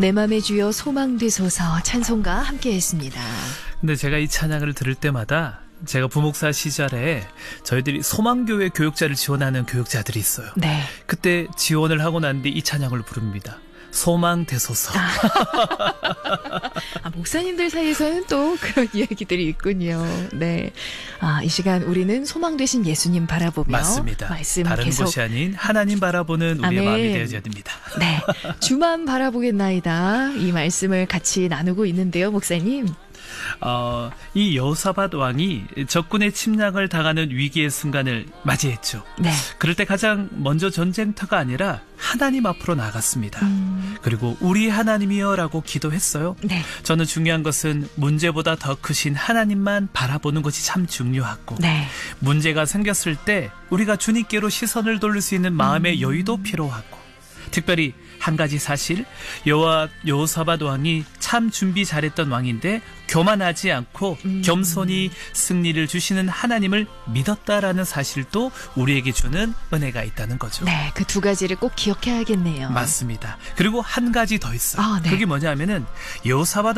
내 맘의 주여 소망되소서 찬송가 함께했습니다. 근데 제가 이 찬양을 들을 때마다 제가 부목사 시절에 저희들이 소망교회 교육자를 지원하는 교육자들이 있어요. 네. 그때 지원을 하고 난 뒤 이 찬양을 부릅니다. 소망되소서. 목사님들 사이에서는 또 그런 이야기들이 있군요. 네. 이 시간 우리는 소망 되신 예수님 바라보며 맞습니다. 말씀 다른 계속 곳이 아닌 하나님 바라보는 우리의 아멘. 마음이 되어야 됩니다. 네. 주만 바라보겠나이다. 이 말씀을 같이 나누고 있는데요, 목사님. 이 여호사밧 왕이 적군의 침략을 당하는 위기의 순간을 맞이했죠. 네. 그럴 때 가장 먼저 전쟁터가 아니라 하나님 앞으로 나갔습니다. 그리고 우리 하나님이여 라고 기도했어요. 네. 저는 중요한 것은 문제보다 더 크신 하나님만 바라보는 것이 참 중요하고 네. 문제가 생겼을 때 우리가 주님께로 시선을 돌릴 수 있는 마음의 여유도 필요하고 특별히 한 가지 사실, 여호사밧 왕이 참 준비 잘했던 왕인데 교만하지 않고 겸손히 승리를 주시는 하나님을 믿었다라는 사실도 우리에게 주는 은혜가 있다는 거죠. 네, 그 두 가지를 꼭 기억해야겠네요. 맞습니다. 그리고 한 가지 더 있어요. 네. 그게 뭐냐면은 여호사밧